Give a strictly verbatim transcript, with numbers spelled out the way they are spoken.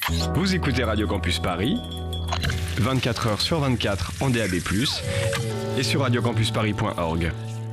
Vous écoutez Radio Campus Paris, vingt-quatre heures sur vingt-quatre en D A B plus, et sur radio campus paris point org.